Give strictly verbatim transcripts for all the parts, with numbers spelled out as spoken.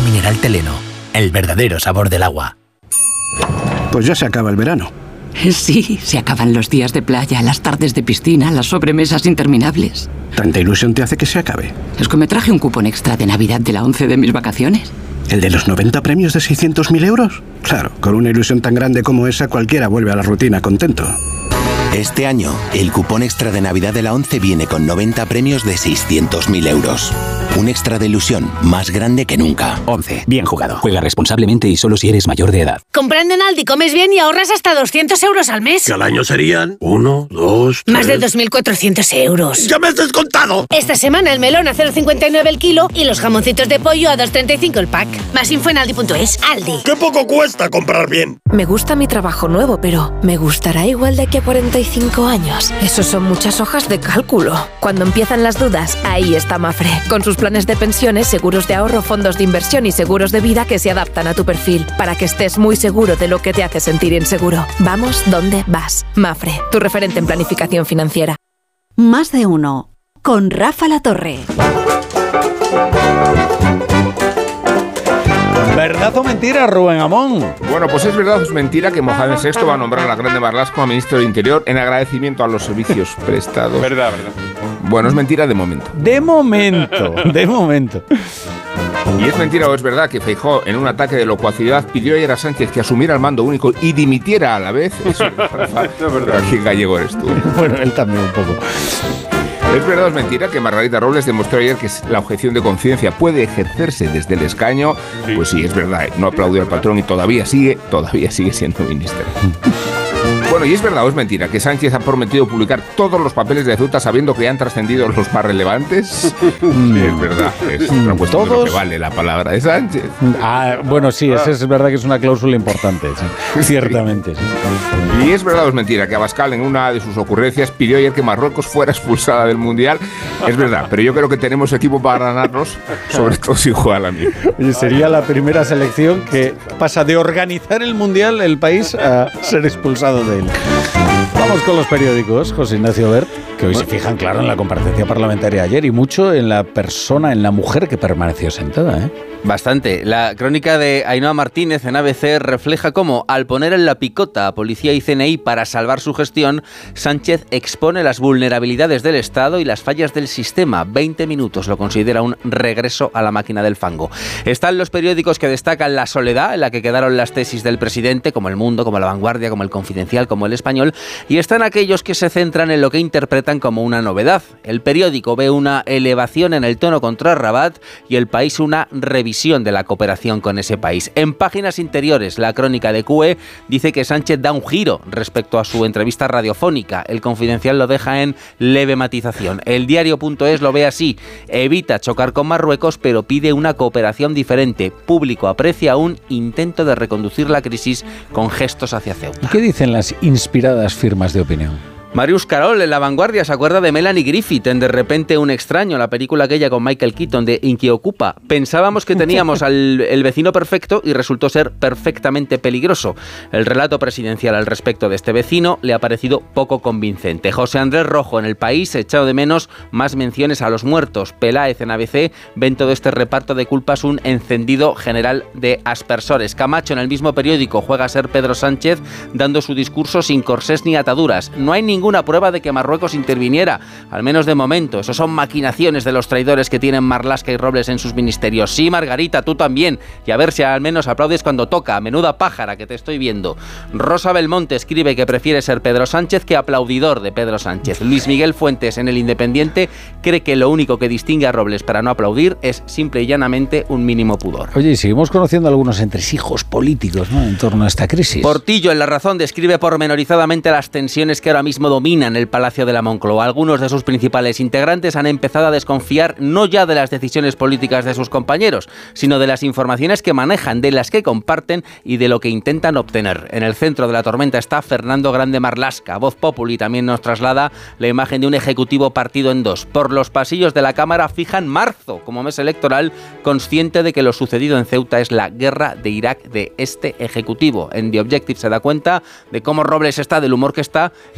mineral Teleno, el verdadero sabor del agua. Pues ya se acaba el verano. Sí, se acaban los días de playa, las tardes de piscina, las sobremesas interminables. ¿Tanta ilusión te hace que se acabe? Es que me traje un cupón extra de Navidad de la ONCE de mis vacaciones. ¿El de los noventa premios de seiscientos mil euros? Claro, con una ilusión tan grande como esa, cualquiera vuelve a la rutina contento. Este año, el cupón extra de Navidad de la ONCE viene con noventa premios de seiscientos mil euros. Un extra de ilusión más grande que nunca. ONCE. Bien jugado. Juega responsablemente y solo si eres mayor de edad. Comprando en Aldi comes bien y ahorras hasta doscientos euros al mes. Que al año serían uno, dos, tres... Más de dos mil cuatrocientos euros. ¡Ya me has descontado! Esta semana el melón a cero coma cincuenta y nueve el kilo y los jamoncitos de pollo a dos coma treinta y cinco el pack. Más info en aldi punto es. Aldi. ¡Qué poco cuesta comprar bien! Me gusta mi trabajo nuevo, pero ¿me gustará igual de aquí a cuarenta y cinco años? Eso son muchas hojas de cálculo. Cuando empiezan las dudas, ahí está Mafre. Con sus planes de pensiones, seguros de ahorro, fondos de inversión y seguros de vida que se adaptan a tu perfil, para que estés muy seguro de lo que te hace sentir inseguro. Vamos donde vas. Mafre, tu referente en planificación financiera. Más de uno. Con Rafa Latorre. ¿Verdad o mentira, Rubén Amón? Bueno, pues es verdad o es mentira que Mohamed sexto va a nombrar a la Grande Marlaska como ministro del Interior en agradecimiento a los servicios prestados. Verdad, verdad. Bueno, es mentira de momento. De momento, de momento. Y es mentira o es verdad que Feijóo, en un ataque de locuacidad, pidió ayer a Sánchez que asumiera el mando único y dimitiera a la vez. Eso es verdad. No es verdad. Aquí gallego eres tú. Bueno, él también un poco. ¿Es verdad o es mentira que Margarita Robles demostró ayer que la objeción de conciencia puede ejercerse desde el escaño? Sí. Pues sí, es verdad, no aplaudió al patrón y todavía sigue, todavía sigue siendo ministra. Bueno, ¿y es verdad o es mentira que Sánchez ha prometido publicar todos los papeles de Ceuta sabiendo que han trascendido los más relevantes? Sí, es verdad, es una cuestión de lo que vale la palabra de Sánchez. Ah, bueno, sí, es, es verdad que es una cláusula importante, sí, ciertamente. Sí. ¿Y es verdad o es mentira que Abascal en una de sus ocurrencias pidió ayer que Marruecos fuera expulsada del Mundial? Es verdad, pero yo creo que tenemos equipo para ganarnos, sobre todo si juega la misma. Oye, sería la primera selección que pasa de organizar el Mundial el país a ser expulsado de él. Vamos con los periódicos, José Ignacio Bert, que hoy se fijan, claro, en la comparecencia parlamentaria de ayer y mucho en la persona, en la mujer que permaneció sentada, ¿eh? Bastante. La crónica de Ainhoa Martínez en A B C refleja cómo, al poner en la picota a policía y C N I para salvar su gestión, Sánchez expone las vulnerabilidades del Estado y las fallas del sistema. veinte minutos lo considera un regreso a la máquina del fango. Están los periódicos que destacan la soledad en la que quedaron las tesis del presidente, como El Mundo, como La Vanguardia, como El Confidencial, como El Español, y están aquellos que se centran en lo que interpretan como una novedad. El periódico ve una elevación en el tono contra Rabat y El País una revisión de la cooperación con ese país. En páginas interiores, la crónica de C U E dice que Sánchez da un giro respecto a su entrevista radiofónica. El Confidencial lo deja en leve matización. El diario.es lo ve así: evita chocar con Marruecos, pero pide una cooperación diferente. Público aprecia un intento de reconducir la crisis con gestos hacia Ceuta. ¿Y qué dicen las inspiradas firmas de opinión? Marius Carol, en La Vanguardia, se acuerda de Melanie Griffith en De repente un extraño, la película aquella con Michael Keaton de Inquiocupa. Pensábamos que teníamos al el vecino perfecto y resultó ser perfectamente peligroso. El relato presidencial al respecto de este vecino le ha parecido poco convincente. José Andrés Rojo en El País, echado de menos más menciones a los muertos. Peláez en A B C ven todo este reparto de culpas un encendido general de aspersores. Camacho en el mismo periódico juega a ser Pedro Sánchez dando su discurso sin corsés ni ataduras. No hay ningún ninguna prueba de que Marruecos interviniera, al menos de momento. Eso son maquinaciones de los traidores que tienen Marlaska y Robles en sus ministerios. Sí, Margarita, tú también. Y a ver si al menos aplaudes cuando toca. Menuda pájara que te estoy viendo. Rosa Belmonte escribe que prefiere ser Pedro Sánchez que aplaudidor de Pedro Sánchez. Luis Miguel Fuentes en El Independiente cree que lo único que distingue a Robles para no aplaudir es simple y llanamente un mínimo pudor. Oye, y seguimos conociendo algunos entresijos políticos, ¿no?, en torno a esta crisis. Portillo en La Razón describe pormenorizadamente las tensiones que ahora mismo dominan el Palacio de la Moncloa. Algunos de sus principales integrantes han empezado a desconfiar no ya de las decisiones políticas de sus compañeros, sino de las informaciones que manejan, de las que comparten y de lo que intentan obtener. En el centro de la tormenta está Fernando Grande Marlaska. Voz Populi también nos traslada la imagen de un ejecutivo partido en dos. Por los pasillos de la Cámara fijan marzo como mes electoral, consciente de que lo sucedido en Ceuta es la guerra de Irak de este ejecutivo. En The Objective se da cuenta de cómo Robles está, del humor que está, entre otras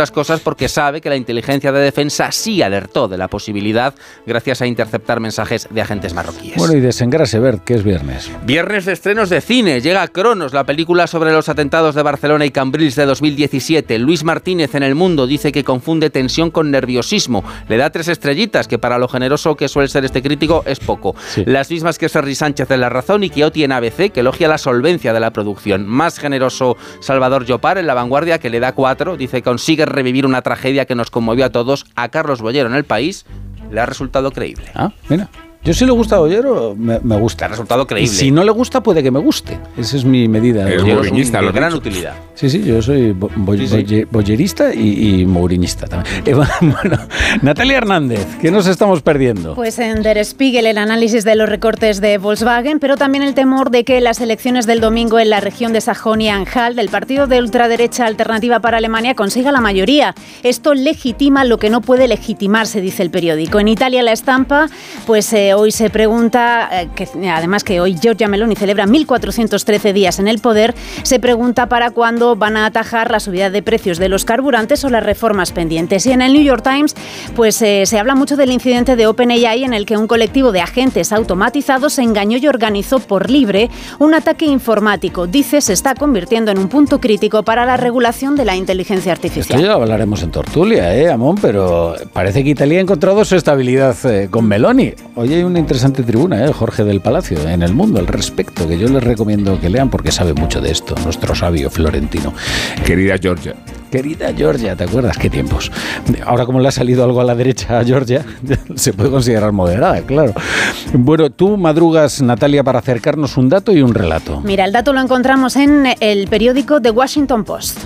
otras cosas porque sabe que la inteligencia de defensa sí alertó de la posibilidad gracias a interceptar mensajes de agentes marroquíes. Bueno, y desengrase, Bert, que es viernes. Viernes de estrenos de cine. Llega Cronos, la película sobre los atentados de Barcelona y Cambrils de dos mil diecisiete. Luis Martínez en El Mundo dice que confunde tensión con nerviosismo. Le da tres estrellitas, que para lo generoso que suele ser este crítico es poco. Sí. Las mismas que Serri Sánchez en La Razón y Chiotti en A B C, que elogia la solvencia de la producción. Más generoso Salvador Llopar en La Vanguardia, que le da cuatro. Dice que consigue revivir una tragedia que nos conmovió a todos. A Carlos Bollero en El País le ha resultado creíble. Ah, mira. Yo si le gusta a Bollero, me, me gusta. Ha resultado creíble. Y si no le gusta, puede que me guste. Esa es mi medida. Es mourinista, de gran utilidad. Sí, sí, yo soy bo bo sí, sí. bollerista y, y mourinista también. Eh, bueno, Natalia Hernández, ¿qué nos estamos perdiendo? Pues en Der Spiegel el análisis de los recortes de Volkswagen, pero también el temor de que las elecciones del domingo en la región de Sajonia-Anhalt del partido de ultraderecha Alternativa para Alemania consiga la mayoría. Esto legitima lo que no puede legitimarse, dice el periódico. En Italia La Estampa, pues eh, hoy se pregunta, eh, que además que hoy Giorgia Meloni celebra mil cuatrocientos trece días en el poder, se pregunta para cuándo van a atajar la subida de precios de los carburantes o las reformas pendientes. Y en el New York Times, pues eh, se habla mucho del incidente de OpenAI en el que un colectivo de agentes automatizados engañó y organizó por libre un ataque informático. Dice, se está convirtiendo en un punto crítico para la regulación de la inteligencia artificial. Esto ya lo hablaremos en Tortulia, ¿eh, Amón? Pero parece que Italia ha encontrado su estabilidad eh, con Meloni. Hoy hay una interesante tribuna, ¿eh? Jorge del Palacio, en El Mundo, al respecto, que yo les recomiendo que lean porque sabe mucho de esto, nuestro sabio florentino. Querida Giorgia. Querida Giorgia, ¿te acuerdas? ¿Qué tiempos? Ahora, como le ha salido algo a la derecha a Giorgia, se puede considerar moderada, claro. Bueno, tú madrugas, Natalia, para acercarnos un dato y un relato. Mira, el dato lo encontramos en el periódico The Washington Post.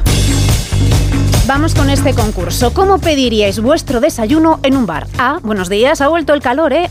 Vamos con este concurso. ¿Cómo pediríais vuestro desayuno en un bar? A, buenos días, ha vuelto el calor, ¿eh?